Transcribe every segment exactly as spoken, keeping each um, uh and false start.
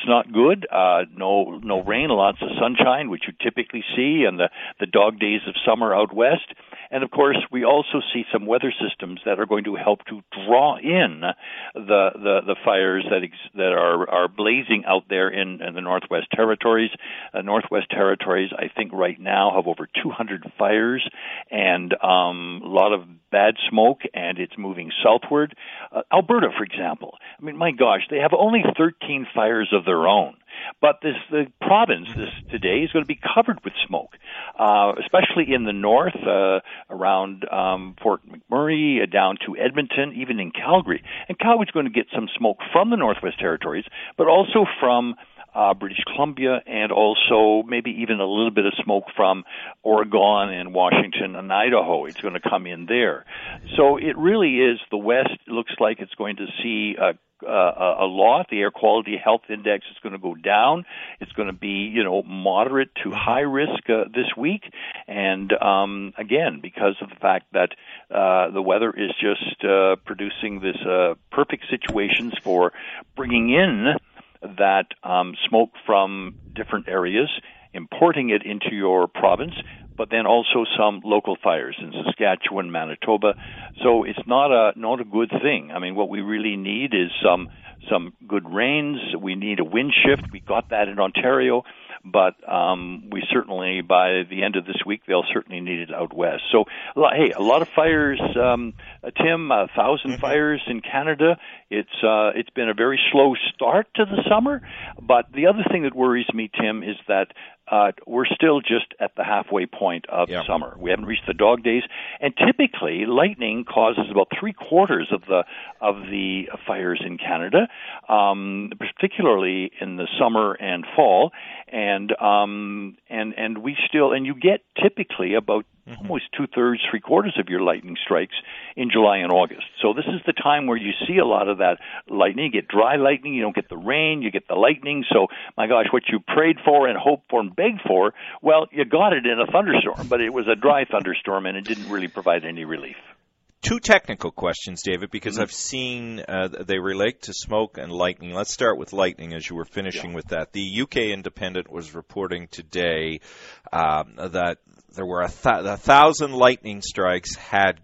not good. Uh, no, no rain, lots of sunshine, which you typically see, and the the dog days of summer out west. And of course, we also see some weather systems that are going to help to draw in the the, the fires that ex- that are are blazing out there in, in the Northwest Territories. Uh, Northwest Territories, I think, right now have over two hundred fires and um, a lot of bad smoke, and it's moving southward. Uh, Alberta, for example, I mean, my gosh, they have only thirteen fires of their own. But this the province this today is going to be covered with smoke, uh, especially in the north, uh, around um, Fort McMurray, uh, down to Edmonton, even in Calgary. And Calgary's going to get some smoke from the Northwest Territories, but also from uh, British Columbia, and also maybe even a little bit of smoke from Oregon and Washington and Idaho. It's going to come in there. So it really is, the West looks like it's going to see uh, Uh, a lot. The air quality health index is going to go down. It's going to be, you know, moderate to high risk uh, this week. And um, again, because of the fact that uh, the weather is just uh, producing this uh, perfect situations for bringing in that um, smoke from different areas, importing it into your province, but then also some local fires in Saskatchewan, Manitoba. So it's not a not a good thing. I mean, what we really need is some some good rains. We need a wind shift. We got that in Ontario, but um, we certainly, by the end of this week, they'll certainly need it out west. So, hey, a lot of fires, um, Tim, a thousand mm-hmm. fires in Canada. It's uh, it's been a very slow start to the summer, but the other thing that worries me, Tim, is that Uh, we're still just at the halfway point of yeah. summer. We haven't reached the dog days, and typically lightning causes about three quarters of the of the fires in Canada, um, particularly in the summer and fall. And um, and and we still and you get typically about mm-hmm. almost two thirds, three quarters of your lightning strikes in July and August. So this is the time where you see a lot of that lightning. You get dry lightning, you don't get the rain, you get the lightning. So my gosh, what you prayed for and hoped for and begged for, well, you got it in a thunderstorm, but it was a dry thunderstorm and it didn't really provide any relief. Two technical questions, David, because mm-hmm. I've seen uh, they relate to smoke and lightning. Let's start with lightning as you were finishing yeah. with that. The U K Independent was reporting today um, that there were a, th- a thousand lightning strikes had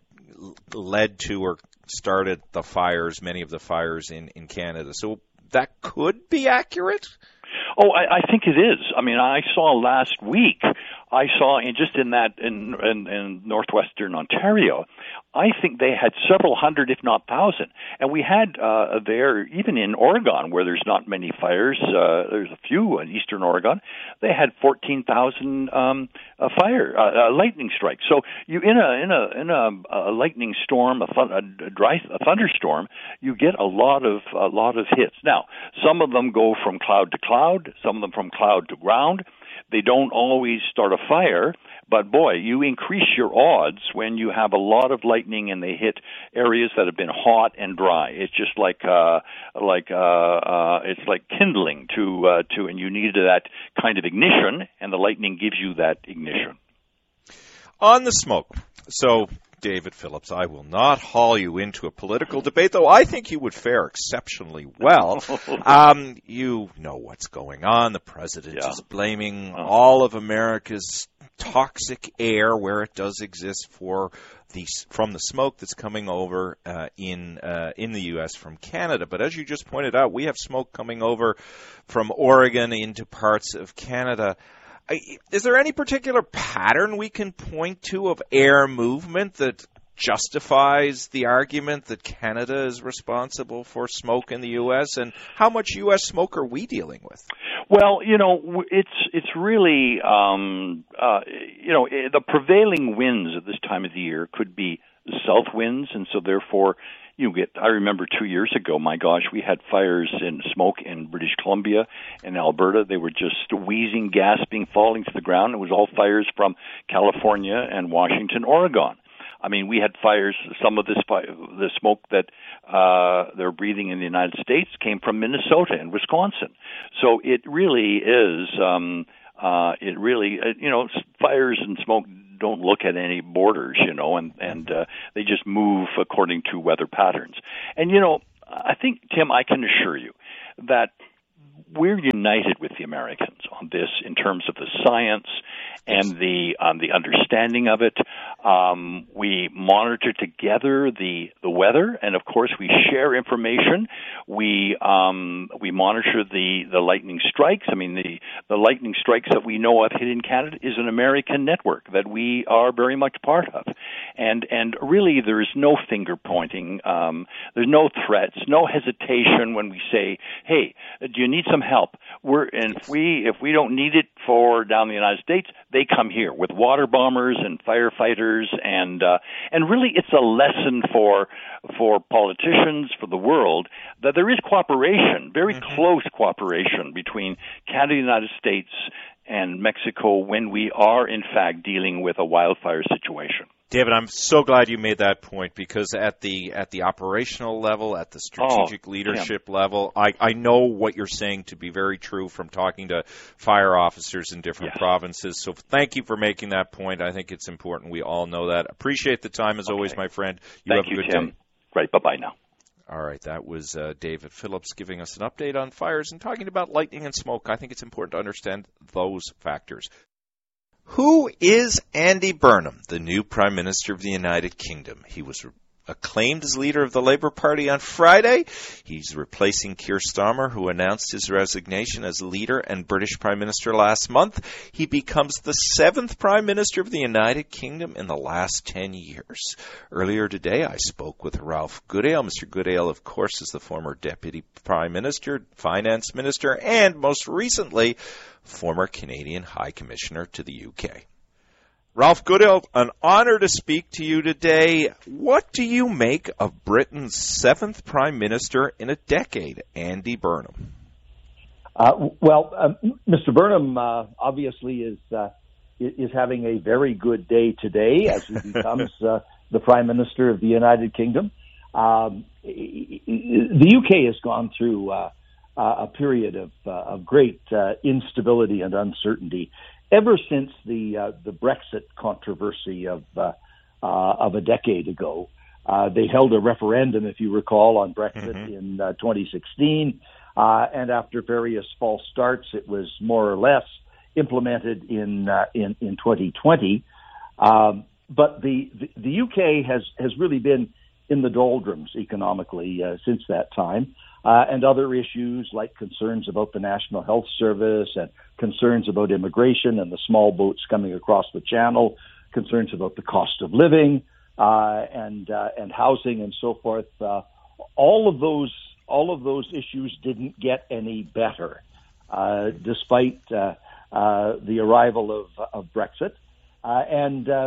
led to or started the fires, many of the fires in, in Canada. So that could be accurate? Oh, I, I think it is. I mean, I saw last week, I saw in just in that, in, in, in northwestern Ontario, I think they had several hundred, if not thousand. And we had uh, there, even in Oregon, where there's not many fires, uh, there's a few in eastern Oregon, they had fourteen thousand um, uh, fire, uh, uh, lightning strikes. So you in a in a in a, a lightning storm, a, th- a dry a thunderstorm, you get a lot of a lot of hits. Now, some of them go from cloud to cloud, some of them from cloud to ground. They don't always start a fire, but boy, you increase your odds when you have a lot of lightning and they hit areas that have been hot and dry. It's just like uh, like uh, uh, it's like kindling to uh, to, and you need that kind of ignition, and the lightning gives you that ignition. On the smoke, so. David Phillips, I will not haul you into a political debate, though I think you would fare exceptionally well. Um, you know what's going on. The president yeah. is blaming all of America's toxic air, where it does exist, for the from the smoke that's coming over uh, in uh, in the U S from Canada. But as you just pointed out, we have smoke coming over from Oregon into parts of Canada. Is there any particular pattern we can point to of air movement that justifies the argument that Canada is responsible for smoke in the U S? And how much U S smoke are we dealing with? Well, you know, it's it's really, um, uh, you know, the prevailing winds at this time of the year could be south winds, and so therefore you get, I remember two years ago, my gosh, we had fires in smoke in British Columbia and Alberta. They were just wheezing, gasping, falling to the ground. It was all fires from California and Washington, Oregon. I mean, we had fires, some of this fire, the smoke that uh, they're breathing in the United States came from Minnesota and Wisconsin. So it really is, um, uh, it really, uh, you know, fires and smoke don't look at any borders, you know, and, and uh, they just move according to weather patterns. And, you know, I think, Tim, I can assure you that we're united with the Americans on this in terms of the science and the um, the understanding of it. Um, we monitor together the the weather, and of course we share information. We um, we monitor the, the lightning strikes. I mean, the the lightning strikes that we know of hit in Canada is an American network that we are very much part of, and and really there is no finger pointing. Um, there's no threats, no hesitation when we say, "Hey, do you need some help?" We're and if we if we don't need it for down in the United States, they come here with water bombers and firefighters, and uh, and really it's a lesson for for politicians, for the world, that there is cooperation, very mm-hmm. close cooperation between Canada and the United States and Mexico when we are in fact dealing with a wildfire situation. David, I'm so glad you made that point, because at the at the operational level, at the strategic oh, leadership yeah. level, I, I know what you're saying to be very true from talking to fire officers in different yes. provinces. So thank you for making that point. I think it's important. We all know that. Appreciate the time as okay. always, my friend. You Thank have a good you, Tim. day. Great. Bye-bye now. All right, that was uh, David Phillips giving us an update on fires and talking about lightning and smoke. I think it's important to understand those factors. Who is Andy Burnham, the new Prime Minister of the United Kingdom? He was re- acclaimed as leader of the Labour Party on Friday. He's replacing Keir Starmer, who announced his resignation as leader and British Prime Minister last month. He becomes the seventh Prime Minister of the United Kingdom in the last ten years. Earlier today, I spoke with Ralph Goodale. Mister Goodale, of course, is the former Deputy Prime Minister, Finance Minister, and most recently, former Canadian High Commissioner to the U K. Ralph Goodale, an honor to speak to you today. What do you make of Britain's seventh Prime Minister in a decade, Andy Burnham? Uh, well, uh, Mister Burnham uh, obviously is uh, is having a very good day today as he becomes uh, the Prime Minister of the United Kingdom. Um, the U K has gone through uh, Uh, a period of, uh, of great uh, instability and uncertainty ever since the uh, the Brexit controversy of uh, uh, of a decade ago. Uh, they held a referendum, if you recall, on Brexit mm-hmm. in uh, twenty sixteen, uh, and after various false starts, it was more or less implemented in uh, in, in twenty twenty. Um, but the, the the U K has has really been in the doldrums economically uh, since that time. Uh, and other issues like concerns about the National Health Service and concerns about immigration and the small boats coming across the channel, concerns about the cost of living uh, and uh, and housing and so forth. Uh, all of those all of those issues didn't get any better, uh, despite uh, uh, the arrival of of Brexit. Uh, and uh,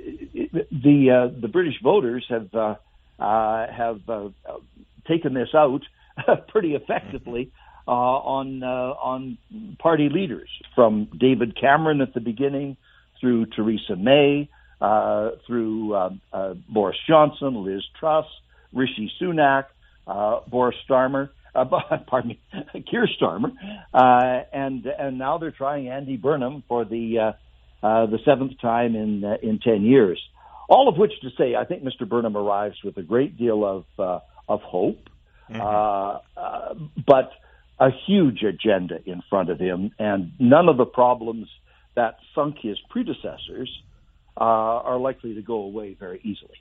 the uh, the British voters have uh, uh, have uh, taken this out pretty effectively uh, on uh, on party leaders, from David Cameron at the beginning through Theresa May, uh, through uh, uh, Boris Johnson, Liz Truss, Rishi Sunak, uh, Boris Starmer, uh, pardon me, Keir Starmer, uh, and and now they're trying Andy Burnham for the uh, uh, the seventh time in uh, in ten years. All of which to say, I think Mister Burnham arrives with a great deal of uh, of hope. Mm-hmm. Uh, uh, but a huge agenda in front of him, and none of the problems that sunk his predecessors uh, are likely to go away very easily.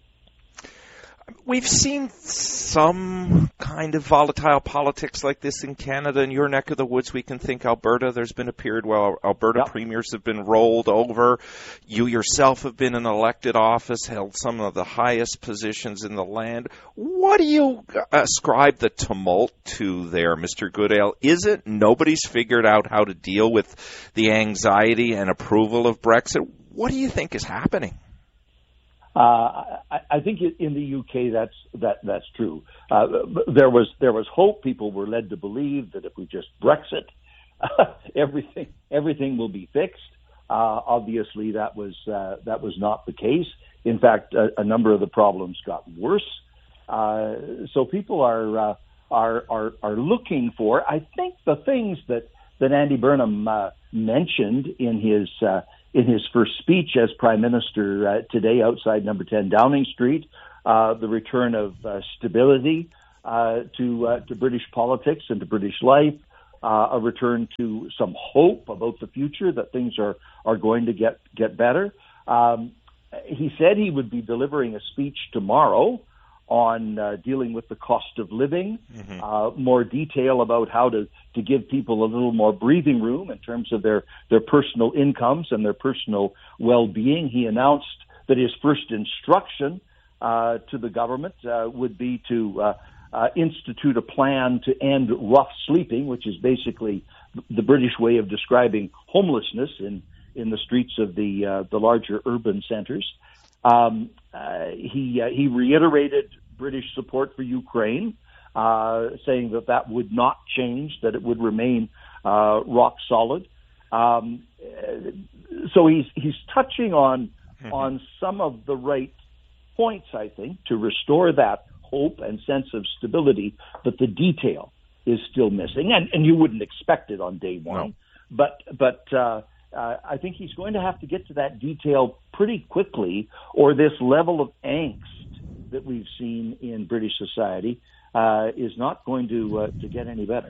We've seen some kind of volatile politics like this in Canada. In your neck of the woods, we can think Alberta. There's been a period where Alberta yep. premiers have been rolled over. You yourself have been in elected office, held some of the highest positions in the land. What do you ascribe the tumult to there, Mister Goodale? Is it nobody's figured out how to deal with the anxiety and approval of Brexit? What do you think is happening? Uh, I, I think in the U K that's that that's true. Uh, there was there was hope. People were led to believe that if we just Brexit, uh, everything everything will be fixed. Uh, obviously, that was uh, that was not the case. In fact, a, a number of the problems got worse. Uh, so people are uh, are are are looking for, I think, the things that that Andy Burnham uh, mentioned in his. Uh, In his first speech as Prime Minister uh, today outside Number ten Downing Street, uh, the return of uh, stability uh, to uh, to British politics and to British life, uh, a return to some hope about the future, that things are, are going to get, get better. Um, he said he would be delivering a speech tomorrow on uh, dealing with the cost of living, mm-hmm. uh, more detail about how to, to give people a little more breathing room in terms of their, their personal incomes and their personal well-being. He announced that his first instruction uh, to the government uh, would be to uh, uh, institute a plan to end rough sleeping, which is basically the British way of describing homelessness in, in the streets of the, uh, the larger urban centers. Um, uh, he uh, he reiterated British support for Ukraine, uh, saying that that would not change, that it would remain uh, rock solid. Um, so he's he's touching on mm-hmm. on some of the right points, I think, to restore that hope and sense of stability. But the detail is still missing, and, and you wouldn't expect it on day one. No. But but. Uh, Uh, I think he's going to have to get to that detail pretty quickly, or this level of angst that we've seen in British society uh, is not going to uh, to get any better.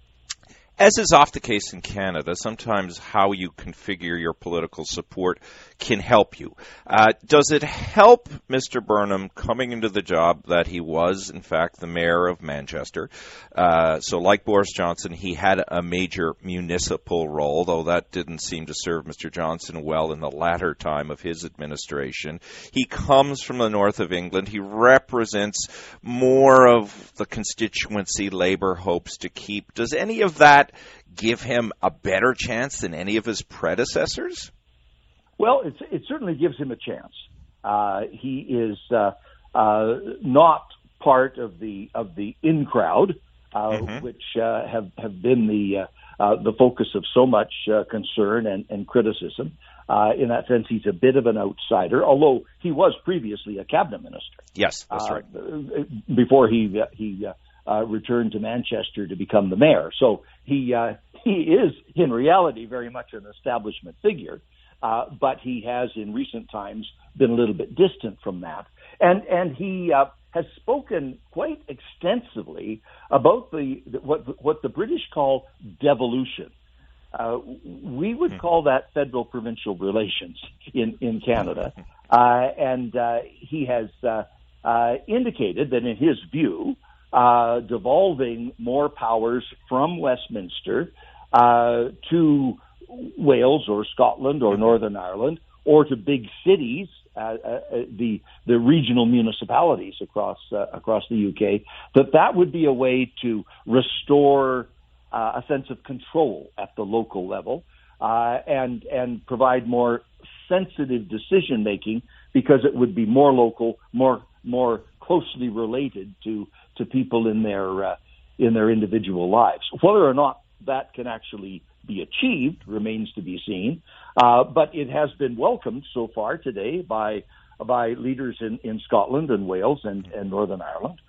As is often the case in Canada, sometimes how you configure your political support can help you. Uh, does it help Mister Burnham coming into the job that he was, in fact, the mayor of Manchester? Uh, so like Boris Johnson, he had a major municipal role, though that didn't seem to serve Mister Johnson well in the latter time of his administration. He comes from the north of England. He represents more of the constituency Labour hopes to keep. Does any of that give him a better chance than any of his predecessors? Well, it's, it certainly gives him a chance. Uh, he is uh, uh, not part of the of the in crowd, uh, mm-hmm. which uh, have have been the uh, uh, the focus of so much uh, concern and, and criticism. Uh, in that sense, he's a bit of an outsider, although he was previously a cabinet minister. Yes, that's uh, right. Before he he. Uh, Uh, returned to Manchester to become the mayor. So he uh, he is, in reality, very much an establishment figure, uh, but he has, in recent times, been a little bit distant from that. And and he uh, has spoken quite extensively about the what what the British call devolution. Uh, we would call that federal-provincial relations in, in Canada. Uh, and uh, he has uh, uh, indicated that, in his view, Uh, devolving more powers from Westminster uh, to Wales or Scotland or Northern Ireland, or to big cities, uh, uh, the the regional municipalities across uh, across the U K, that that would be a way to restore uh, a sense of control at the local level uh, and and provide more sensitive decision making, because it would be more local, more more closely related to to people in their uh, in their individual lives. Whether or not that can actually be achieved remains to be seen. Uh, but it has been welcomed so far today by by leaders in, in Scotland and Wales and, and Northern Ireland,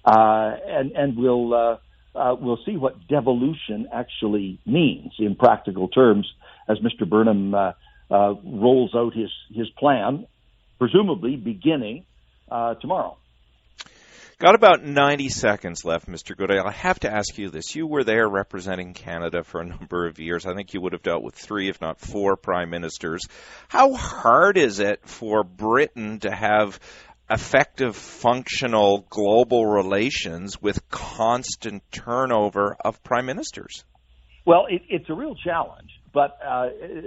uh, and and we'll uh, uh, we'll see what devolution actually means in practical terms as Mister Burnham uh, uh, rolls out his his plan, presumably beginning uh, tomorrow. Got about ninety seconds left, Mister Goodale. I have to ask you this. You were there representing Canada for a number of years. I think you would have dealt with three, if not four, prime ministers. How hard is it for Britain to have effective, functional global relations with constant turnover of prime ministers? Well, it, it's a real challenge, but uh,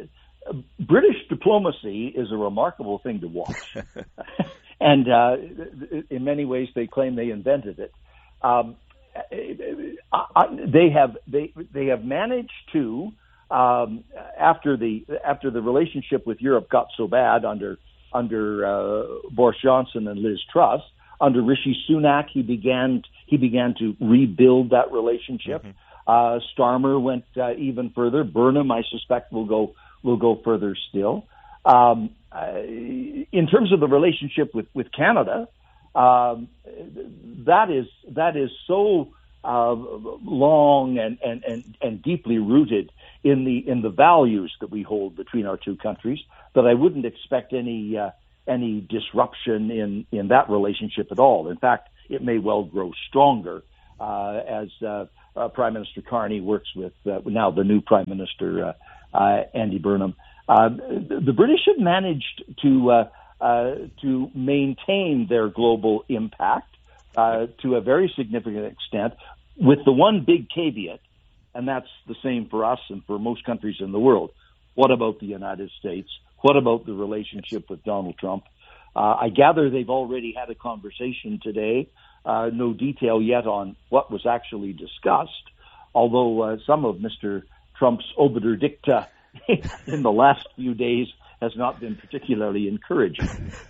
British diplomacy is a remarkable thing to watch. And uh, in many ways, they claim they invented it. Um, they have they they have managed to um, after the after the relationship with Europe got so bad under under uh, Boris Johnson and Liz Truss, under Rishi Sunak, he began he began to rebuild that relationship. Mm-hmm. Uh, Starmer went uh, even further. Burnham, I suspect, will go will go further still. Um, uh, in terms of the relationship with, with Canada, um, that is that is so uh, long and, and, and, and deeply rooted in the in the values that we hold between our two countries that I wouldn't expect any uh, any disruption in, in that relationship at all. In fact, it may well grow stronger uh, as uh, uh, Prime Minister Carney works with uh, now the new Prime Minister uh, uh, Andy Burnham. Uh, the British have managed to uh, uh, to maintain their global impact uh, to a very significant extent, with the one big caveat, and that's the same for us and for most countries in the world. What about the United States? What about the relationship with Donald Trump? Uh, I gather they've already had a conversation today. Uh, no detail yet on what was actually discussed, although uh, some of Mister Trump's obiter dicta in the last few days has not been particularly encouraging.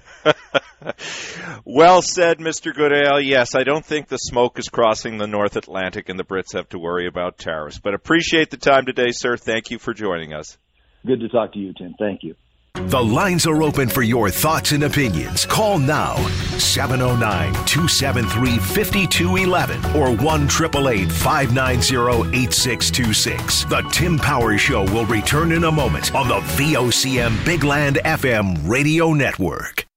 Well said, Mister Goodale. Yes, I don't think the smoke is crossing the North Atlantic and the Brits have to worry about tariffs. But appreciate the time today, sir. Thank you for joining us. Good to talk to you, Tim. Thank you. The lines are open for your thoughts and opinions. Call now, seven oh nine, two seven three, five two one one or one eight eight eight, five nine zero, eight six two six. The Tim Powers Show will return in a moment on the V O C M Big Land F M radio network.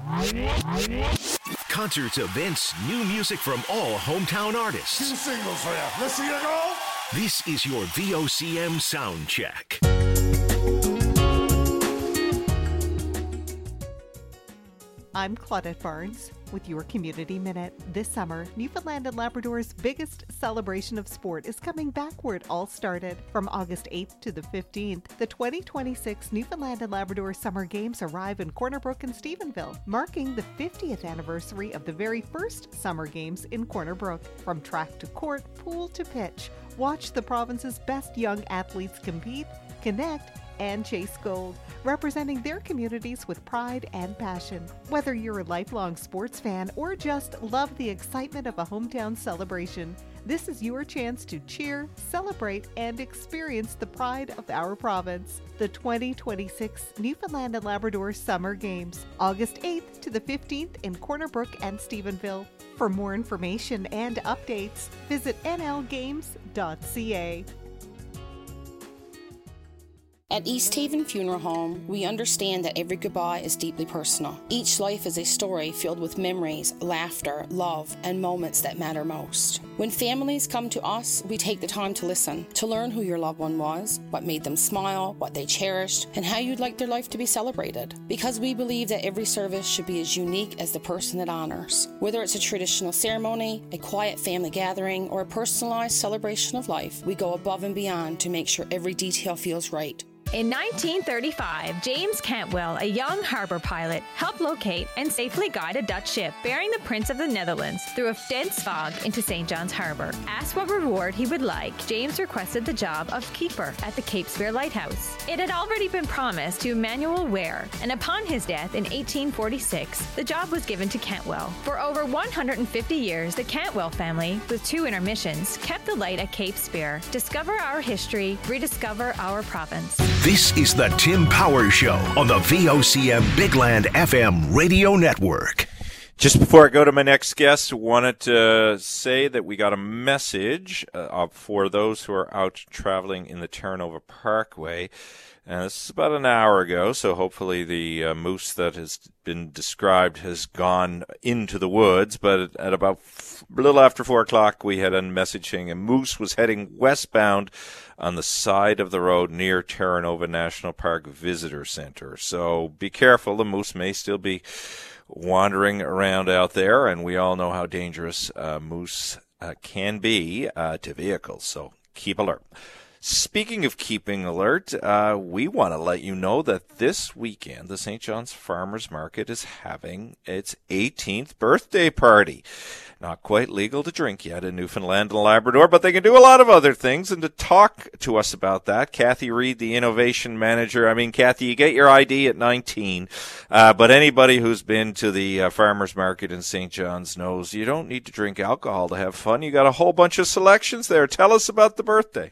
Concerts, events, new music from all hometown artists. Two singles for you. Let's see you go. This is your V O C M Sound Check. I'm Claudette Barnes with your Community Minute. This summer, Newfoundland and Labrador's biggest celebration of sport is coming back where it all started. From August eighth to the fifteenth, the twenty twenty-six Newfoundland and Labrador Summer Games arrive in Corner Brook and Stephenville, marking the fiftieth anniversary of the very first Summer Games in Corner Brook. From track to court, pool to pitch, watch the province's best young athletes compete, connect, and chase gold, representing their communities with pride and passion. Whether you're a lifelong sports fan or just love the excitement of a hometown celebration, this is your chance to cheer, celebrate, and experience the pride of our province. The twenty twenty-six Newfoundland and Labrador Summer Games, August eighth to the fifteenth in Corner Brook and Stephenville. For more information and updates, visit n l games dot c a. At East Haven Funeral Home, we understand that every goodbye is deeply personal. Each life is a story filled with memories, laughter, love, and moments that matter most. When families come to us, we take the time to listen, to learn who your loved one was, what made them smile, what they cherished, and how you'd like their life to be celebrated. Because we believe that every service should be as unique as the person it honors. Whether it's a traditional ceremony, a quiet family gathering, or a personalized celebration of life, we go above and beyond to make sure every detail feels right. In nineteen thirty-five, James Cantwell, a young harbor pilot, helped locate and safely guide a Dutch ship bearing the Prince of the Netherlands through a dense fog into Saint John's Harbor. Asked what reward he would like, James requested the job of keeper at the Cape Spear Lighthouse. It had already been promised to Emmanuel Ware, and upon his death in eighteen forty-six, the job was given to Cantwell. For over one hundred fifty years, the Cantwell family, with two intermissions, kept the light at Cape Spear. Discover our history, rediscover our province. This is the Tim Powers Show on the V O C M Big Land F M radio network. Just before I go to my next guest, I wanted to say that we got a message uh, for those who are out traveling in the Terranova Parkway. Uh, this is about an hour ago, so hopefully the uh, moose that has been described has gone into the woods. But at about f- a little after four o'clock, we had a message saying a moose was heading westbound on the side of the road near Terranova National Park Visitor Center. So be careful. The moose may still be wandering around out there, and we all know how dangerous uh, moose uh, can be uh, to vehicles. So keep alert. Speaking of keeping alert, uh, we want to let you know that this weekend the Saint John's Farmers Market is having its eighteenth birthday party. Not quite legal to drink yet in Newfoundland and Labrador, but they can do a lot of other things. And to talk to us about that, Kathy Reed, the innovation manager. I mean, Kathy, you get your I D at nineteen, uh, but anybody who's been to the uh, Farmers Market in Saint John's knows you don't need to drink alcohol to have fun. You got a whole bunch of selections there. Tell us about the birthday.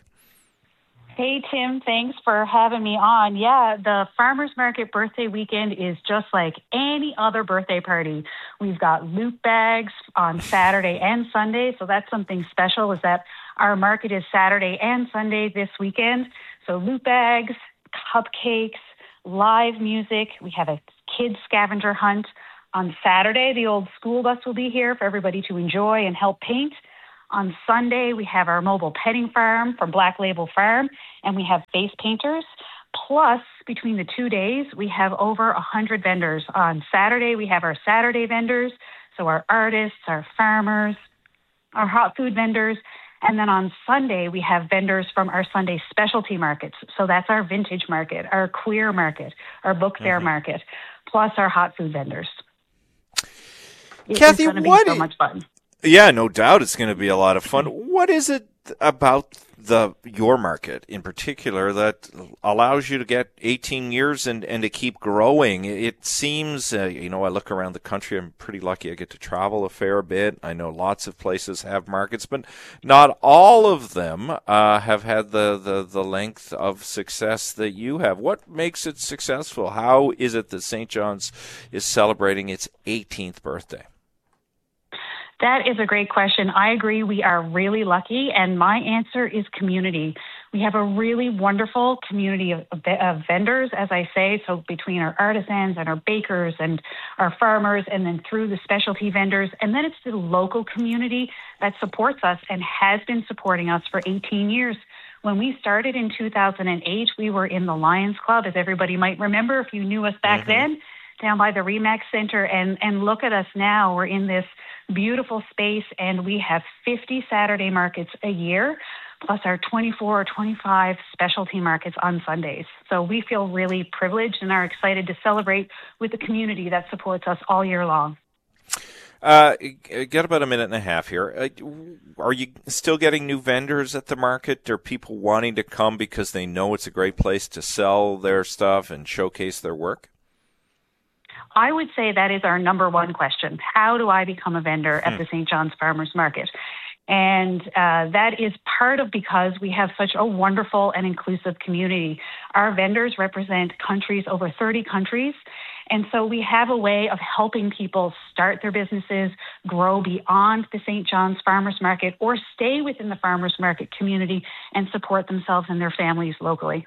Hey, Tim, thanks for having me on. Yeah, the Farmers Market birthday weekend is just like any other birthday party. We've got loot bags on Saturday and Sunday, so that's something special is that our market is Saturday and Sunday this weekend. So loot bags, cupcakes, live music. We have a kids scavenger hunt. On Saturday, the old school bus will be here for everybody to enjoy and help paint. On Sunday, we have our mobile petting farm from Black Label Farm, and we have face painters. Plus, between the two days, we have over one hundred vendors. On Saturday, we have our Saturday vendors, so our artists, our farmers, our hot food vendors. And then on Sunday, we have vendors from our Sunday specialty markets. So that's our vintage market, our queer market, our book fair mm-hmm. market, plus our hot food vendors. It's Kathy, going to be what so is, much fun. Yeah, no doubt it's going to be a lot of fun. What is it about the your market in particular that allows you to get eighteen years and, and to keep growing? It seems, uh, you know, I look around the country, I'm pretty lucky I get to travel a fair bit. I know lots of places have markets, but not all of them uh, have had the, the, the length of success that you have. What makes it successful? How is it that Saint John's is celebrating its eighteenth birthday? That is a great question. I agree. We are really lucky, and my answer is community. We have a really wonderful community of, of vendors, as I say, so between our artisans and our bakers and our farmers, and then through the specialty vendors. And then it's the local community that supports us and has been supporting us for eighteen years. When we started in two thousand eight, we were in the Lions Club, as everybody might remember if you knew us back mm-hmm. then, down by the Remax Center. And, and look at us now. We're in this beautiful space, and we have fifty Saturday markets a year, plus our twenty-four or twenty-five specialty markets on Sundays. So we feel really privileged and are excited to celebrate with the community that supports us all year long. Uh, got about a minute and a half here. Uh, are you still getting new vendors at the market? Are people wanting to come because they know it's a great place to sell their stuff and showcase their work? I would say that is our number one question. How do I become a vendor at hmm. the Saint John's Farmers Market? And uh, that is part of because we have such a wonderful and inclusive community. Our vendors represent countries, over thirty countries. And so we have a way of helping people start their businesses, grow beyond the Saint John's Farmers Market, or stay within the Farmers Market community and support themselves and their families locally.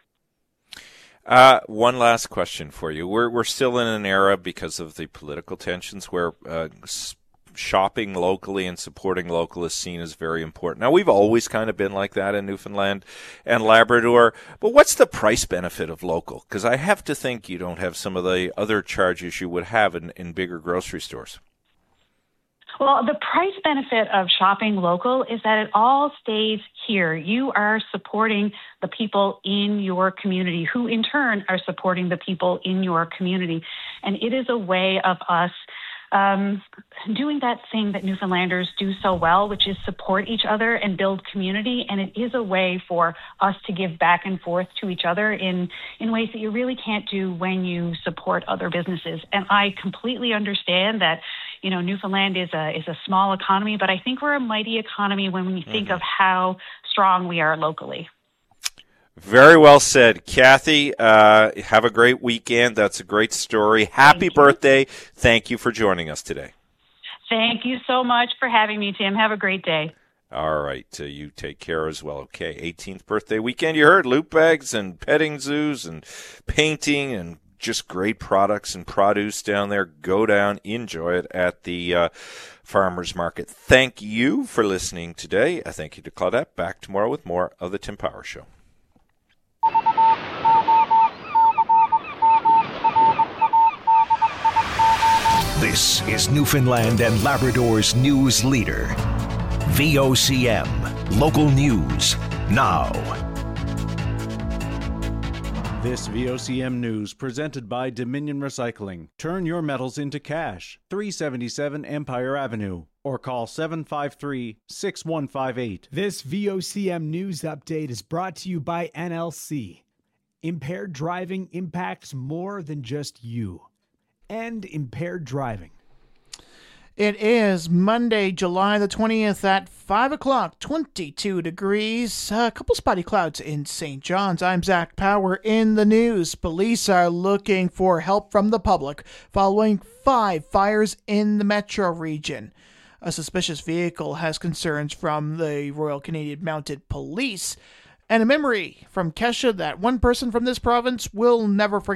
Uh, one last question for you. We're we're still in an era because of the political tensions where uh, shopping locally and supporting local is seen as very important. Now, we've always kind of been like that in Newfoundland and Labrador, but what's the price benefit of local? Because I have to think you don't have some of the other charges you would have in, in bigger grocery stores. Well, the price benefit of shopping local is that it all stays here. You are supporting the people in your community, who in turn are supporting the people in your community. And it is a way of us um, doing that thing that Newfoundlanders do so well, which is support each other and build community. And it is a way for us to give back and forth to each other in, in ways that you really can't do when you support other businesses. And I completely understand that, you know, Newfoundland is a is a small economy, but I think we're a mighty economy when we think mm-hmm. of how strong we are locally. Very well said, Kathy. Uh, have a great weekend. That's a great story. Happy Thank birthday. You. Thank you for joining us today. Thank you so much for having me, Tim. Have a great day. All right. Uh, you take care as well. Okay. eighteenth birthday weekend. You heard loop bags and petting zoos and painting and just great products and produce down there. Go down, enjoy it at the uh, Farmers Market. Thank you for listening today. Uh, thank you to Claudette. Back tomorrow with more of the Tim Power Show. This is Newfoundland and Labrador's news leader. V O C M, local news, now. This V O C M News presented by Dominion Recycling. Turn your metals into cash. three seventy-seven Empire Avenue. Or call seven five three, six one five eight. This V O C M News update is brought to you by N L C. Impaired driving impacts more than just you. End impaired driving. It is Monday, July the twentieth at five o'clock, twenty-two degrees. A couple spotty clouds in Saint John's. I'm Zach Power in the news. Police are looking for help from the public following five fires in the metro region. A suspicious vehicle has concerns from the Royal Canadian Mounted Police, and a memory from Kesha that one person from this province will never forget.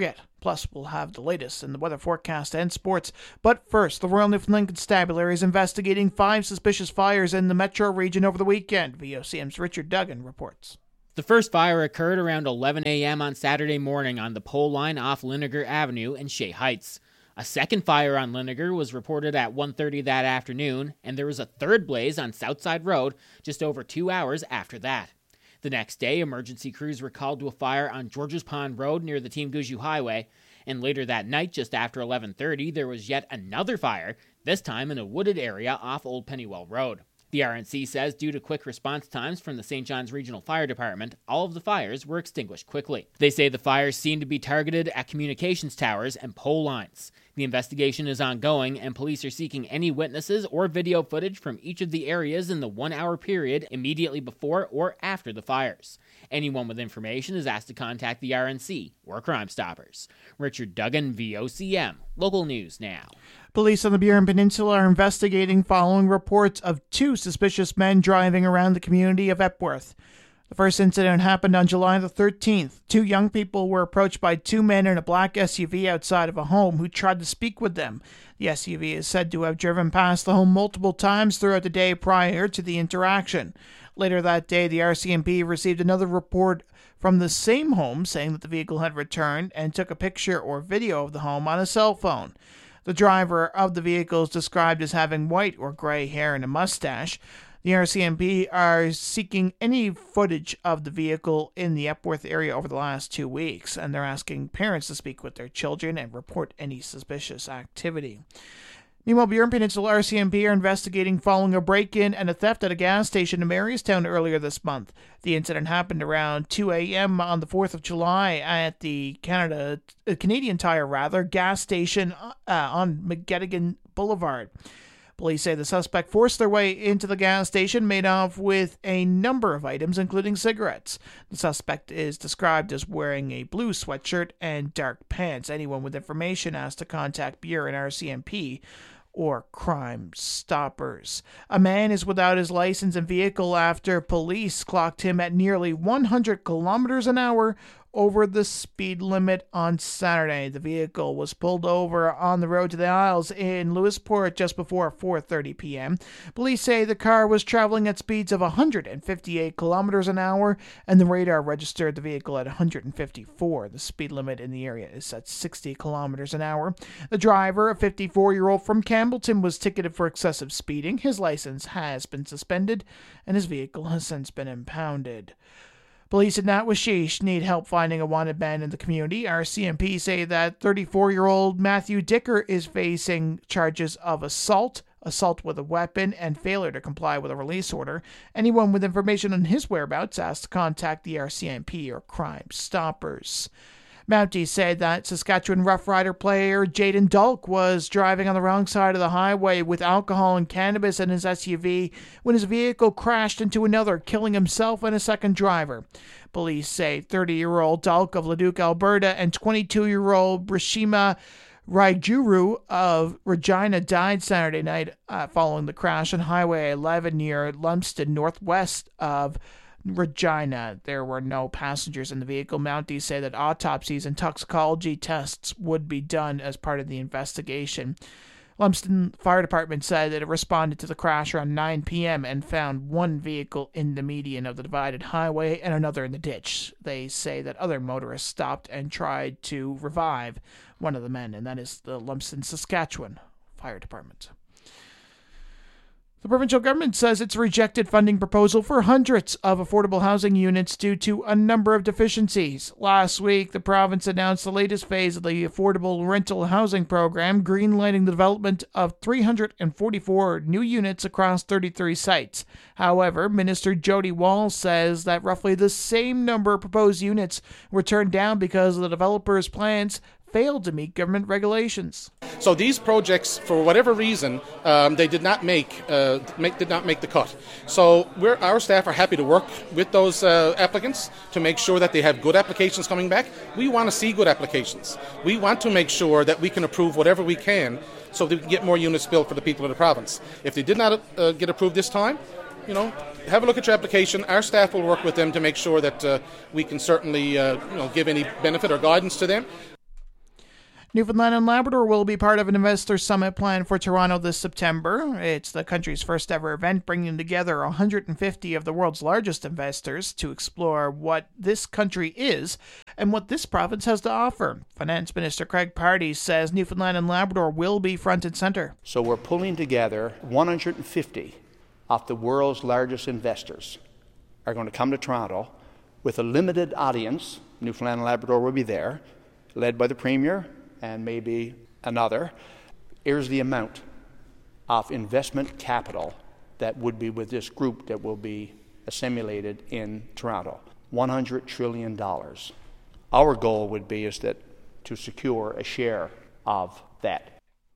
Plus, we'll have the latest in the weather forecast and sports. But first, the Royal Newfoundland Constabulary is investigating five suspicious fires in the metro region over the weekend. V O C M's Richard Duggan reports. The first fire occurred around eleven a.m. on Saturday morning on the pole line off Linniger Avenue in Shea Heights. A second fire on Linniger was reported at one thirty that afternoon, and there was a third blaze on Southside Road just over two hours after that. The next day, emergency crews were called to a fire on Georges Pond Road near the Team Gouju Highway, and later that night, just after eleven thirty, there was yet another fire, this time in a wooded area off Old Pennywell Road. The R N C says due to quick response times from the Saint John's Regional Fire Department, all of the fires were extinguished quickly. They say the fires seem to be targeted at communications towers and pole lines. The investigation is ongoing, and police are seeking any witnesses or video footage from each of the areas in the one-hour period immediately before or after the fires. Anyone with information is asked to contact the R N C or Crime Stoppers. Richard Duggan, V O C M. Local News Now. Police on the Burin Peninsula are investigating following reports of two suspicious men driving around the community of Epworth. The first incident happened on July the thirteenth. Two young people were approached by two men in a black S U V outside of a home who tried to speak with them. The S U V is said to have driven past the home multiple times throughout the day prior to the interaction. Later that day, the R C M P received another report from the same home saying that the vehicle had returned and took a picture or video of the home on a cell phone. The driver of the vehicle is described as having white or gray hair and a mustache. The R C M P are seeking any footage of the vehicle in the Epworth area over the last two weeks, and they're asking parents to speak with their children and report any suspicious activity. Meanwhile, Burin Peninsula R C M P are investigating following a break-in and a theft at a gas station in Marystown earlier this month. The incident happened around two a.m. on the fourth of July at the Canada uh, Canadian Tire rather gas station uh, on McGettigan Boulevard. Police say the suspect forced their way into the gas station, made off with a number of items, including cigarettes. The suspect is described as wearing a blue sweatshirt and dark pants. Anyone with information asked to contact Burin R C M P or Crime Stoppers. A man is without his license and vehicle after police clocked him at nearly one hundred kilometers an hour over the speed limit on Saturday. The vehicle was pulled over on the road to the Isles in Lewisport just before four thirty p.m. Police say the car was traveling at speeds of one hundred fifty-eight kilometers an hour, and the radar registered the vehicle at one hundred fifty-four. The speed limit in the area is at sixty kilometers an hour. The driver, a fifty-four-year-old from Campbellton, was ticketed for excessive speeding. His license has been suspended, and his vehicle has since been impounded. Police in Natwashish need help finding a wanted man in the community. R C M P say that thirty-four-year-old Matthew Dicker is facing charges of assault, assault with a weapon, and failure to comply with a release order. Anyone with information on his whereabouts asked to contact the R C M P or Crime Stoppers. Mountie said that Saskatchewan Rough Rider player Jaden Dulk was driving on the wrong side of the highway with alcohol and cannabis in his S U V when his vehicle crashed into another, killing himself and a second driver. Police say thirty-year-old Dulk of Leduc, Alberta, and twenty-two-year-old Brishima Raijuru of Regina died Saturday night uh, following the crash on Highway eleven near Lumsden, northwest of Regina. There were no passengers in the vehicle. Mounties say that autopsies and toxicology tests would be done as part of the investigation. Lumsden Fire Department said that it responded to the crash around nine p.m. and found one vehicle in the median of the divided highway and another in the ditch. They say that other motorists stopped and tried to revive one of the men, and that is the Lumsden, Saskatchewan Fire Department. The provincial government says it's rejected funding proposal for hundreds of affordable housing units due to a number of deficiencies. Last week, the province announced the latest phase of the affordable rental housing program, greenlighting the development of three hundred forty-four new units across thirty-three sites. However, Minister Jody Wall says that roughly the same number of proposed units were turned down because of the developers' plans failed to meet government regulations. So these projects, for whatever reason, um, they did not make, uh, make did not make the cut. So we're, our staff are happy to work with those uh, applicants to make sure that they have good applications coming back. We want to see good applications. We want to make sure that we can approve whatever we can so that we can get more units built for the people of the province. If they did not uh, get approved this time, you know, have a look at your application. Our staff will work with them to make sure that uh, we can certainly uh, you know, give any benefit or guidance to them. Newfoundland and Labrador will be part of an investor summit planned for Toronto this September. It's the country's first ever event, bringing together one hundred fifty of the world's largest investors to explore what this country is and what this province has to offer. Finance Minister Craig Pardy says Newfoundland and Labrador will be front and center. So we're pulling together one hundred fifty of the world's largest investors are going to come to Toronto with a limited audience. Newfoundland and Labrador will be there, led by the Premier and maybe another. Here's the amount of investment capital that would be with this group that will be assimilated in Toronto. one hundred trillion dollars. Our goal would be is that to secure a share of that.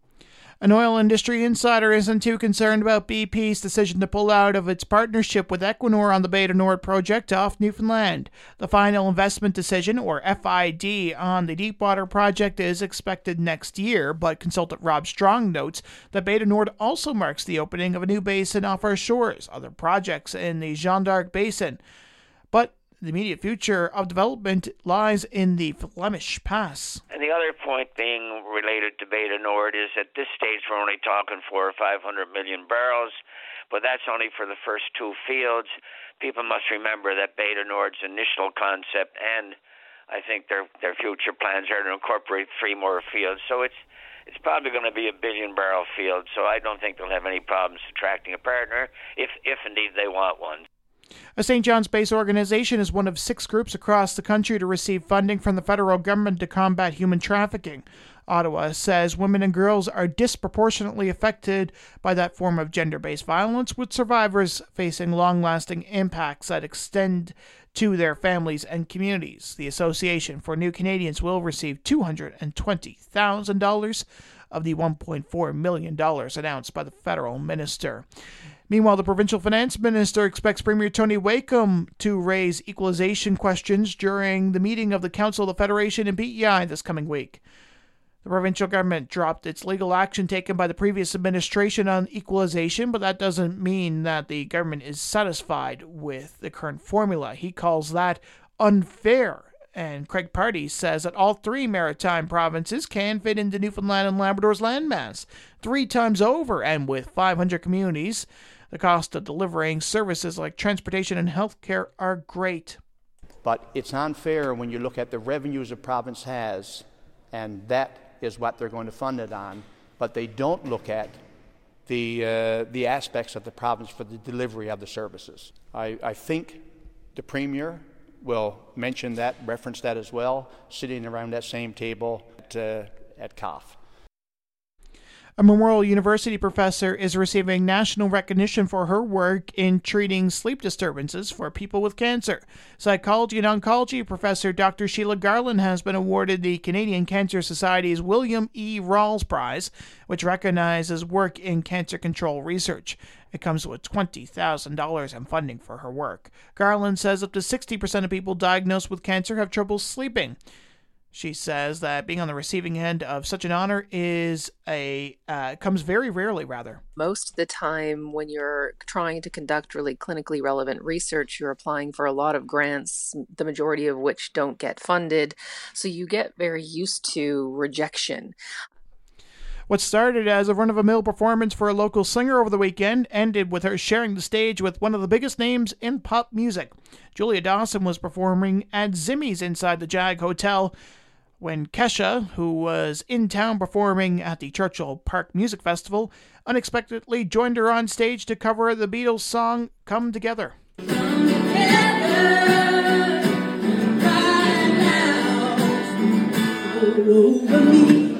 An oil industry insider isn't too concerned about B P's decision to pull out of its partnership with Equinor on the Bay du Nord project off Newfoundland. The final investment decision, or F I D, on the Deepwater project is expected next year, but consultant Rob Strong notes that Bay du Nord also marks the opening of a new basin off our shores, other projects in the Jeanne d'Arc Basin. But the immediate future of development lies in the Flemish Pass. And the other point being related to Bay du Nord is at this stage we're only talking four or five hundred million barrels, but that's only for the first two fields. People must remember that Bay du Nord's initial concept and I think their their future plans are to incorporate three more fields. So it's it's probably going to be a billion barrel field. So I don't think they'll have any problems attracting a partner if if indeed they want one. A Saint John's Space Organization is one of six groups across the country to receive funding from the federal government to combat human trafficking. Ottawa says women and girls are disproportionately affected by that form of gender-based violence, with survivors facing long-lasting impacts that extend to their families and communities. The Association for New Canadians will receive two hundred twenty thousand dollars of the one point four million dollars announced by the federal minister. Meanwhile, the provincial finance minister expects Premier Tony Wakeham to raise equalization questions during the meeting of the Council of the Federation in P E I this coming week. The provincial government dropped its legal action taken by the previous administration on equalization, but that doesn't mean that the government is satisfied with the current formula. He calls that unfair. And Craig Pardy says that all three maritime provinces can fit into Newfoundland and Labrador's landmass three times over, and with five hundred communities, the cost of delivering services like transportation and healthcare are great. But it's unfair when you look at the revenues a province has, and that is what they're going to fund it on, but they don't look at the uh, the aspects of the province for the delivery of the services. I, I think the Premier will mention that, reference that as well, sitting around that same table at, uh, at C O F. A Memorial University professor is receiving national recognition for her work in treating sleep disturbances for people with cancer. Psychology and oncology professor Doctor Sheila Garland has been awarded the Canadian Cancer Society's William E. Rawls Prize, which recognizes work in cancer control research. It comes with twenty thousand dollars in funding for her work. Garland says up to sixty percent of people diagnosed with cancer have trouble sleeping. She says that being on the receiving end of such an honor is a uh, comes very rarely, rather. Most of the time when you're trying to conduct really clinically relevant research, you're applying for a lot of grants, the majority of which don't get funded. So you get very used to rejection. What started as a run-of-the-mill performance for a local singer over the weekend ended with her sharing the stage with one of the biggest names in pop music. Julia Dawson was performing at Zimmy's inside the Jag Hotel when Kesha, who was in town performing at the Churchill Park Music Festival, unexpectedly joined her on stage to cover the Beatles' song Come Together. Come together right now, over me.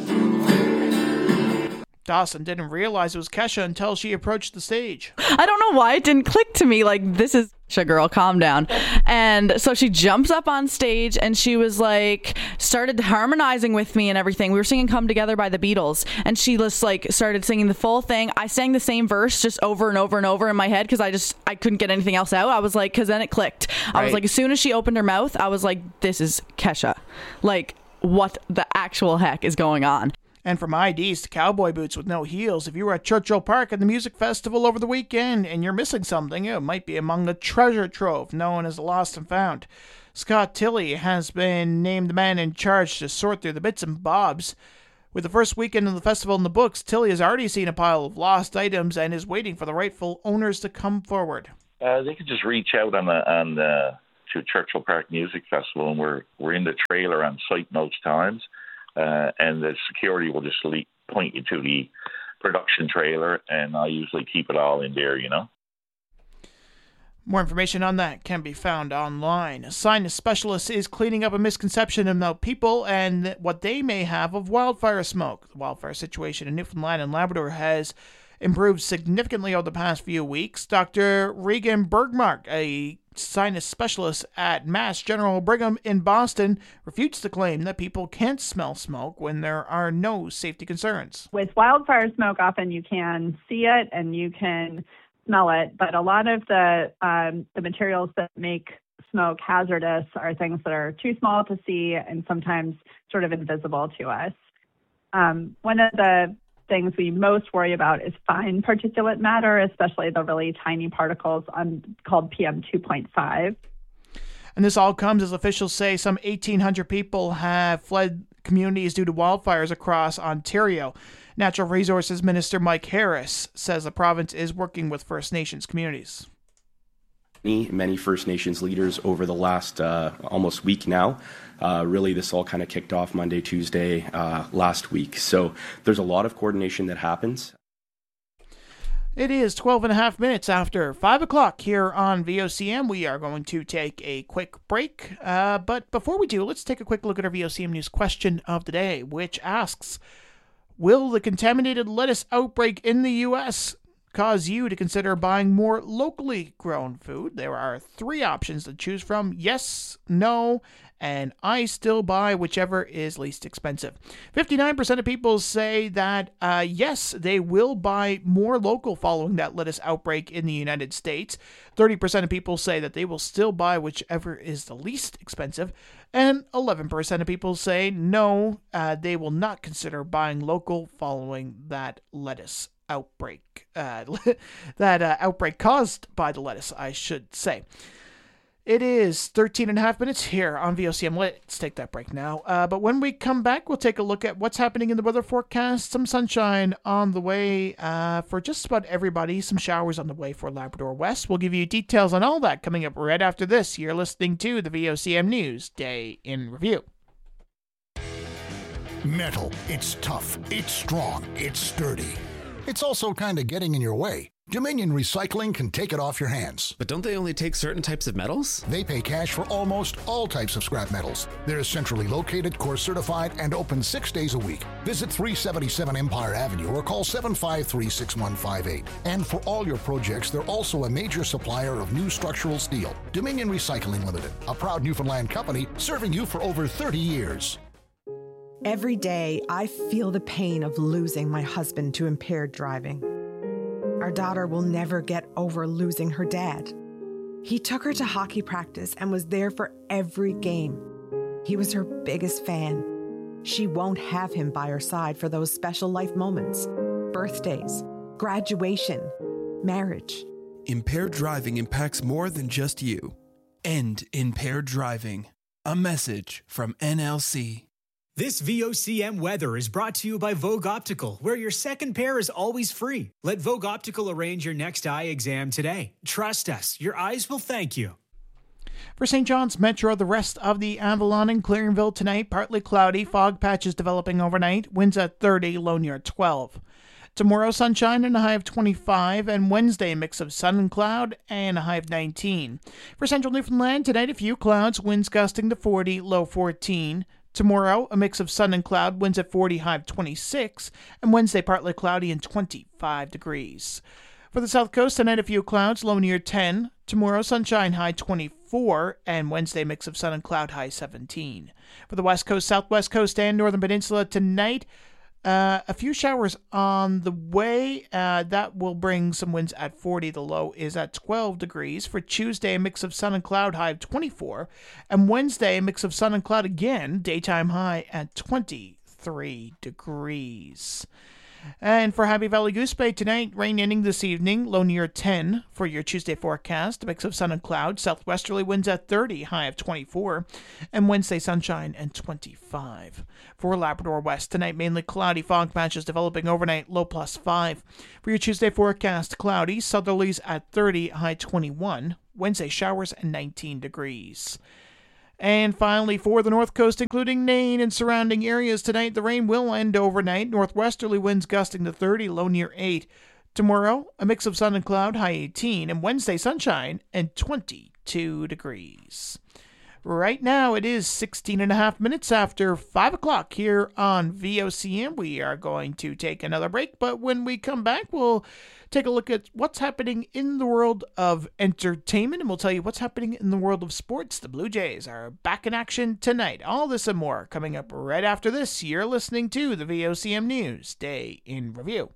Dawson didn't realize it was Kesha until she approached the stage. I don't know why it didn't click to me, like, this is Kesha, girl, calm down. And so she jumps up on stage and she was like, started harmonizing with me and everything. We were singing Come Together by the Beatles, and she just like started singing the full thing. I sang the same verse just over and over and over in my head because I just, I couldn't get anything else out. I was like, because then it clicked. I right. was like, as soon as she opened her mouth, I was like, this is Kesha. Like, what the actual heck is going on? And from I Ds to cowboy boots with no heels, if you were at Churchill Park at the music festival over the weekend and you're missing something, it might be among the treasure trove known as the Lost and Found. Scott Tilley has been named the man in charge to sort through the bits and bobs With the first weekend of the festival in the books, Tilly has already seen a pile of lost items and is waiting for the rightful owners to come forward. Uh, they could just reach out on the, on the, to Churchill Park Music Festival, and we're we're in the trailer on site most times, uh, and the security will just le- point you to the production trailer, and I usually keep it all in there, you know. More information on that can be found online. A sinus specialist is cleaning up a misconception about people and what they may have of wildfire smoke. The wildfire situation in Newfoundland and Labrador has improved significantly over the past few weeks. Doctor Regan Bergmark, a sinus specialist at Mass General Brigham in Boston, refutes the claim that people can't smell smoke when there are no safety concerns. With wildfire smoke, often you can see it and you can smell it, but a lot of the um, the materials that make smoke hazardous are things that are too small to see and sometimes sort of invisible to us. Um, one of the things we most worry about is fine particulate matter, especially the really tiny particles on, called P M two point five. And this all comes as officials say some eighteen hundred people have fled communities due to wildfires across Ontario. Natural Resources Minister Mike Harris says the province is working with First Nations communities. Many, many First Nations leaders over the last uh, almost week now. Uh, really, this all kind of kicked off Monday, Tuesday uh, last week. So there's a lot of coordination that happens. It is twelve and a half minutes after five o'clock here on V O C M. We are going to take a quick break. Uh, but before we do, let's take a quick look at our V O C M News question of the day, which asks, will the contaminated lettuce outbreak in the U S cause you to consider buying more locally grown food? There are three options to choose from: yes, no, and I still buy whichever is least expensive. fifty-nine percent of people say that, uh, yes, they will buy more local following that lettuce outbreak in the United States. thirty percent of people say that they will still buy whichever is the least expensive. And eleven percent of people say no, uh, they will not consider buying local following that lettuce outbreak. Uh, that uh, outbreak caused by the lettuce, I should say. It is thirteen and a half minutes here on V O C M. Let's take that break now. Uh, but when we come back, we'll take a look at what's happening in the weather forecast. Some sunshine on the way uh, for just about everybody. Some showers on the way for Labrador West. We'll give you details on all that coming up right after this. You're listening to the V O C M News Day in Review. Metal. It's tough. It's strong. It's sturdy. It's also kind of getting in your way. Dominion Recycling can take it off your hands. But don't they only take certain types of metals? They pay cash for almost all types of scrap metals. They're centrally located, course certified, and open six days a week. Visit three seventy-seven Empire Avenue or call seven five three, six one five eight. And for all your projects, they're also a major supplier of new structural steel. Dominion Recycling Limited, a proud Newfoundland company serving you for over thirty years. Every day, I feel the pain of losing my husband to impaired driving. Our daughter will never get over losing her dad. He took her to hockey practice and was there for every game. He was her biggest fan. She won't have him by her side for those special life moments, birthdays, graduation, marriage. Impaired driving impacts more than just you. End impaired driving. A message from N L C. This V O C M weather is brought to you by Vogue Optical, where your second pair is always free. Let Vogue Optical arrange your next eye exam today. Trust us, your eyes will thank you. For Saint John's Metro, the rest of the Avalon and Clearingville tonight, partly cloudy, fog patches developing overnight, winds at thirty, low near twelve. Tomorrow, sunshine and a high of twenty-five, and Wednesday, a mix of sun and cloud and a high of nineteen. For central Newfoundland, tonight, a few clouds, winds gusting to forty, low fourteen. Tomorrow, a mix of sun and cloud, winds at forty, high of twenty-six, and Wednesday, partly cloudy and twenty-five degrees. For the south coast, tonight, a few clouds, low near ten. Tomorrow, sunshine, high twenty-four, and Wednesday, mix of sun and cloud, high seventeen. For the west coast, southwest coast, and northern peninsula, tonight, Uh, a few showers on the way. Uh, that will bring some winds at forty. The low is at twelve degrees. For Tuesday, a mix of sun and cloud, high of twenty-four. And Wednesday, a mix of sun and cloud again, daytime high at twenty-three degrees. And for Happy Valley Goose Bay tonight, rain ending this evening, low near ten for your Tuesday forecast. A mix of sun and cloud, southwesterly winds at thirty, high of twenty-four, and Wednesday sunshine and twenty-five. For Labrador West tonight, mainly cloudy, fog patches developing overnight, low plus five. For your Tuesday forecast, cloudy, southerlies at thirty, high twenty-one, Wednesday showers and nineteen degrees. And finally, for the North Coast, including Nain and surrounding areas tonight, the rain will end overnight. Northwesterly winds gusting to thirty, low near eight. Tomorrow, a mix of sun and cloud, high eighteen, and Wednesday sunshine and twenty-two degrees. Right now, it is sixteen and a half minutes after five o'clock here on V O C M. We are going to take another break, but when we come back, we'll take a look at what's happening in the world of entertainment, and we'll tell you what's happening in the world of sports. The Blue Jays are back in action tonight. All this and more coming up right after this. You're listening to the V O C M News Day in Review.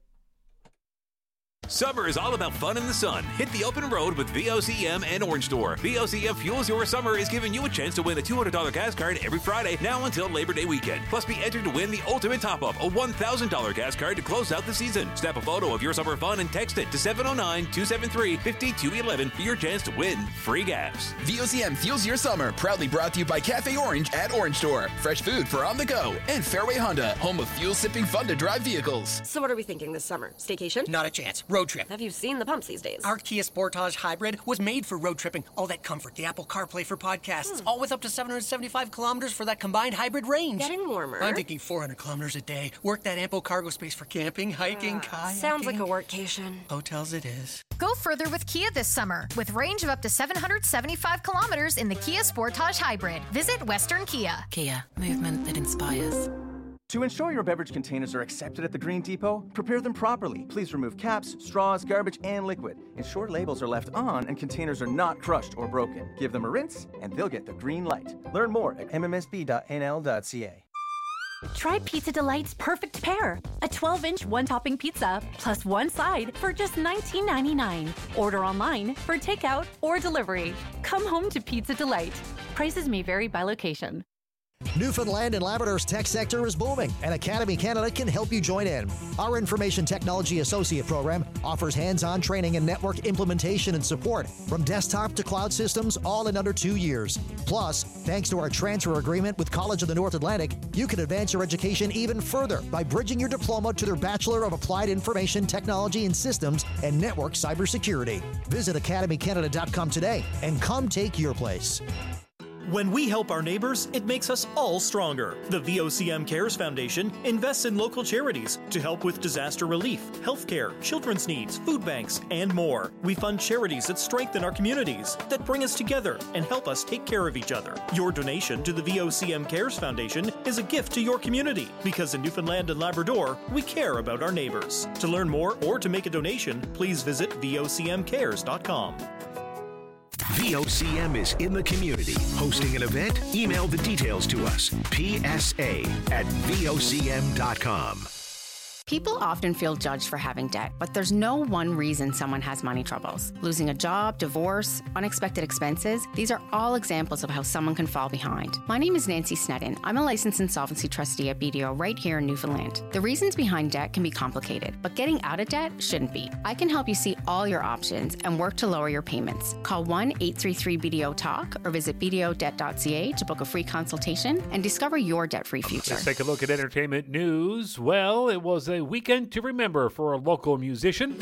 Summer is all about fun in the sun. Hit the open road with V O C M and Orange Store. V O C M Fuels Your Summer is giving you a chance to win a two hundred dollars gas card every Friday, now until Labor Day weekend. Plus, be entered to win the ultimate top-up, a one thousand dollars gas card to close out the season. Snap a photo of your summer fun and text it to seven oh nine, two seven three, five two one one for your chance to win free gas. V O C M Fuels Your Summer, proudly brought to you by Cafe Orange at Orange Store. Fresh food for on the go. And Fairway Honda, home of fuel-sipping fun-to-drive vehicles. So what are we thinking this summer? Staycation? Not a chance. Road trip. Have you seen the pumps these days? Our Kia Sportage Hybrid was made for road tripping. All that comfort, the Apple CarPlay for podcasts, Hmm. all with up to seven hundred seventy-five kilometers for that combined hybrid range. Getting warmer. I'm thinking four hundred kilometers a day. Work that ample cargo space for camping, hiking, Uh, kayaking. sounds like a workcation. Hotels it is. Go further with Kia this summer with range of up to seven hundred seventy-five kilometers in the Kia Sportage Hybrid. Visit Western Kia. Kia, movement that inspires. To ensure your beverage containers are accepted at the Green Depot, prepare them properly. Please remove caps, straws, garbage, and liquid. Ensure labels are left on and containers are not crushed or broken. Give them a rinse, and they'll get the green light. Learn more at m m s b dot n l dot c a. Try Pizza Delight's perfect pair. A twelve-inch one-topping pizza plus one side for just nineteen ninety-nine. Order online for takeout or delivery. Come home to Pizza Delight. Prices may vary by location. Newfoundland and Labrador's tech sector is booming, and Academy Canada can help you join in. Our Information Technology Associate Program offers hands-on training and network implementation and support from desktop to cloud systems, all in under two years. Plus, thanks to our transfer agreement with College of the North Atlantic, you can advance your education even further by bridging your diploma to their Bachelor of Applied Information Technology and Systems and Network Cybersecurity. Visit academy canada dot com today and come take your place. When we help our neighbors, it makes us all stronger. The V O C M Cares Foundation invests in local charities to help with disaster relief, healthcare, children's needs, food banks, and more. We fund charities that strengthen our communities, that bring us together and help us take care of each other. Your donation to the V O C M Cares Foundation is a gift to your community, because in Newfoundland and Labrador, we care about our neighbors. To learn more or to make a donation, please visit v o c m cares dot com. V O C M is in the community. Hosting an event? Email the details to us. P S A at v o c m dot com. People often feel judged for having debt, but there's no one reason someone has money troubles. Losing a job, divorce, unexpected expenses, these are all examples of how someone can fall behind. My name is Nancy Sneddon. I'm a licensed insolvency trustee at B D O right here in Newfoundland. The reasons behind debt can be complicated, but getting out of debt shouldn't be. I can help you see all your options and work to lower your payments. Call one eight three three B D O talk or visit b d o debt dot c a to book a free consultation and discover your debt-free future. Let's take a look at entertainment news. Well, it was a weekend to remember for a local musician.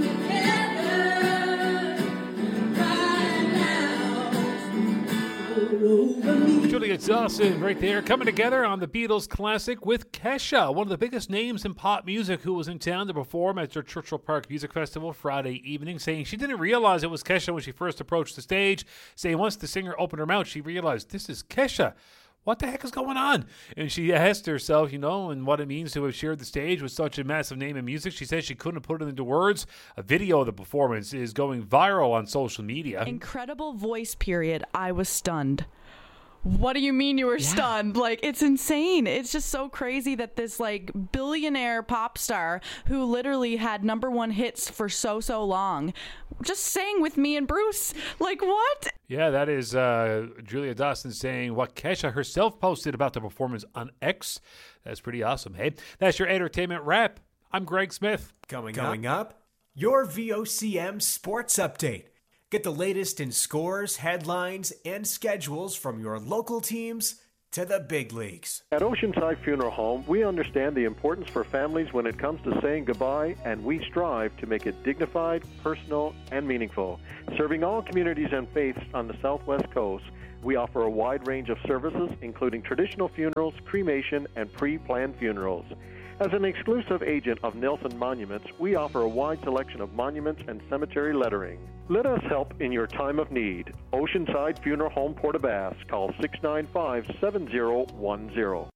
Julia Dawson right there coming together on the Beatles classic with Kesha, one of the biggest names in pop music, who was in town to perform at their Churchill Park Music Festival Friday evening, saying she didn't realize it was Kesha when she first approached the stage, saying once the singer opened her mouth, she realized this is Kesha. What the heck is going on? And she asked herself, you know, and what it means to have shared the stage with such a massive name in music. She says she couldn't put it into words. A video of the performance is going viral on social media. Incredible voice, period. I was stunned. What do you mean you were yeah. stunned? Like, it's insane. It's just so crazy that this, like, billionaire pop star who literally had number one hits for so, so long just sang with me and Bruce. Like, what? Yeah, that is uh, Julia Dawson saying what Kesha herself posted about the performance on X. That's pretty awesome, hey? That's your entertainment wrap. I'm Greg Smith. Coming, Coming up. up, your V O C M Sports Update. Get the latest in scores, headlines, and schedules from your local teams to the big leagues. At Oceanside Funeral Home, we understand the importance for families when it comes to saying goodbye, and we strive to make it dignified, personal, and meaningful. Serving all communities and faiths on the Southwest Coast, we offer a wide range of services, including traditional funerals, cremation, and pre-planned funerals. As an exclusive agent of Nelson Monuments, we offer a wide selection of monuments and cemetery lettering. Let us help in your time of need. Oceanside Funeral Home, Port-au-Basque. Call six nine five, seven zero one zero.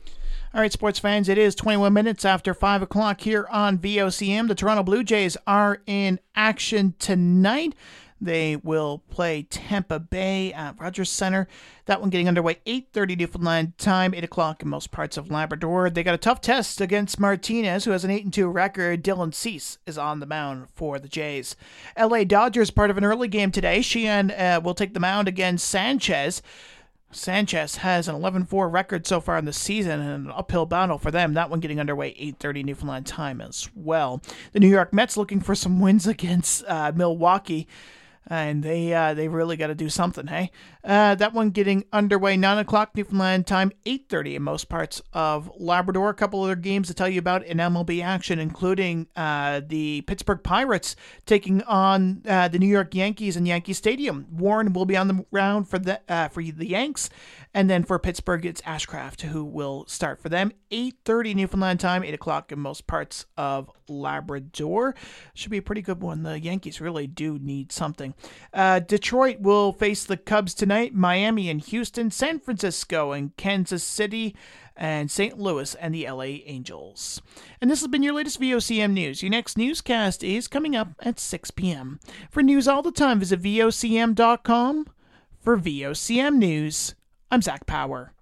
All right, sports fans, it is twenty-one minutes after five o'clock here on V O C M. The Toronto Blue Jays are in action tonight. They will play Tampa Bay at Rogers Center. That one getting underway eight thirty Newfoundland time, eight o'clock in most parts of Labrador. They got a tough test against Martinez, who has an eight and two record. Dylan Cease is on the mound for the Jays. L A Dodgers part of an early game today. Sheehan uh, will take the mound against Sanchez. Sanchez has an eleven four record so far in the season, and an uphill battle for them. That one getting underway eight thirty Newfoundland time as well. The New York Mets looking for some wins against uh, Milwaukee. And they uh, they really got to do something, hey? Uh, that one getting underway nine o'clock Newfoundland time, eight thirty in most parts of Labrador. A couple other games to tell you about in M L B action, including uh, the Pittsburgh Pirates taking on uh, the New York Yankees in Yankee Stadium. Warren will be on the round for the uh, for the Yanks. And then for Pittsburgh, it's Ashcraft who will start for them. eight thirty Newfoundland time, eight o'clock in most parts of Labrador. Should be a pretty good one. The Yankees really do need something. Uh, Detroit will face the Cubs tonight. Miami and Houston, San Francisco and Kansas City, and Saint Louis and the L A Angels. And this has been your latest V O C M news. Your next newscast is coming up at six p.m. For news all the time, visit V O C M dot com. For V O C M News, I'm Zach Power.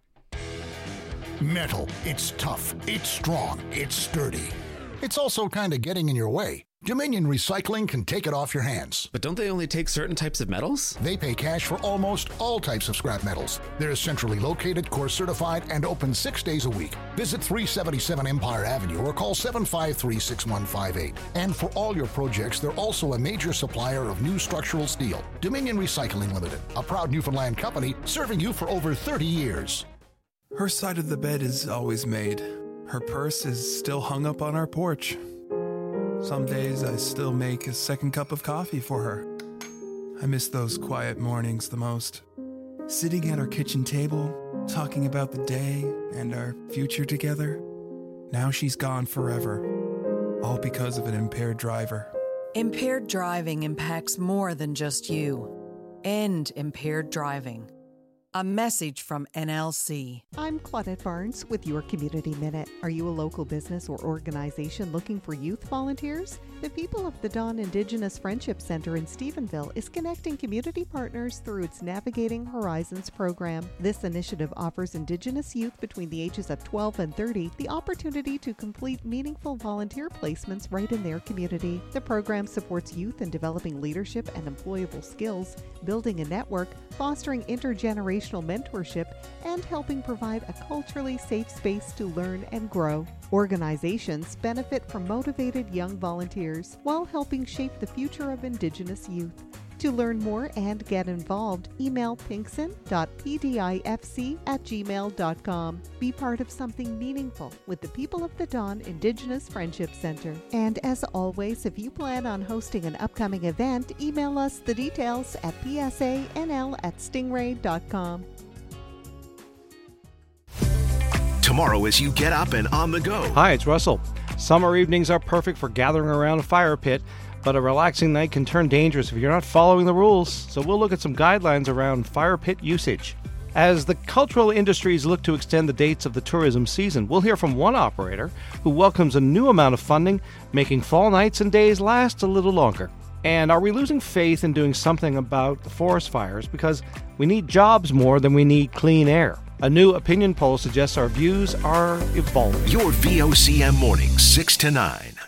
Metal. It's tough. It's strong. It's sturdy. It's also kind of getting in your way. Dominion Recycling can take it off your hands. But don't they only take certain types of metals? They pay cash for almost all types of scrap metals. They're centrally located, course certified, and open six days a week. Visit three seventy-seven Empire Avenue or call seven five three, six one five eight. And for all your projects, they're also a major supplier of new structural steel. Dominion Recycling Limited, a proud Newfoundland company serving you for over thirty years. Her side of the bed is always made. Her purse is still hung up on our porch. Some days I still make a second cup of coffee for her. I miss those quiet mornings the most. Sitting at our kitchen table, talking about the day and our future together. Now she's gone forever, all because of an impaired driver. Impaired driving impacts more than just you. End impaired driving. A message from N L C. I'm Claudette Barnes with your Community Minute. Are you a local business or organization looking for youth volunteers? The People of the Dawn Indigenous Friendship Center in Stephenville is connecting community partners through its Navigating Horizons program. This initiative offers Indigenous youth between the ages of twelve and thirty the opportunity to complete meaningful volunteer placements right in their community. The program supports youth in developing leadership and employable skills, building a network, fostering intergenerational mentorship, and helping provide a culturally safe space to learn and grow. Organizations benefit from motivated young volunteers while helping shape the future of Indigenous youth. To learn more and get involved, email pinkson dot p d i f c at gmail dot com. Be part of something meaningful with the People of the Dawn Indigenous Friendship Center. And as always, if you plan on hosting an upcoming event, email us the details at p s a n l at stingray dot com. Tomorrow as you get up and on the go. Hi, it's Russell. Summer evenings are perfect for gathering around a fire pit, but a relaxing night can turn dangerous if you're not following the rules. So we'll look at some guidelines around fire pit usage. As the cultural industries look to extend the dates of the tourism season, we'll hear from one operator who welcomes a new amount of funding, making fall nights and days last a little longer. And are we losing faith in doing something about the forest fires because we need jobs more than we need clean air? A new opinion poll suggests our views are evolving. Your V O C M mornings, six to nine.